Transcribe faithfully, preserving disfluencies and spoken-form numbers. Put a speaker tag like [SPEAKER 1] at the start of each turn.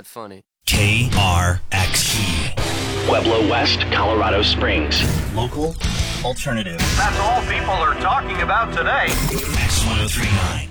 [SPEAKER 1] funny.
[SPEAKER 2] K R X E.
[SPEAKER 3] Pueblo West, Colorado Springs.
[SPEAKER 2] Local alternative.
[SPEAKER 4] That's all people are talking about today.
[SPEAKER 2] X one oh three point nine.